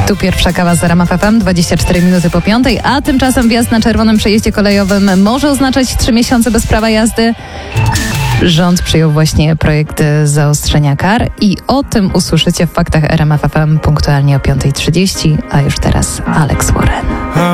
Tu pierwsza kawa z RMF FM, 24 minuty po 5, a tymczasem wjazd na czerwonym przejeździe kolejowym może oznaczać 3 miesiące bez prawa jazdy. Rząd przyjął właśnie projekt zaostrzenia kar i o tym usłyszycie w faktach RMF FM punktualnie o 5:30, a już teraz Alex Warren.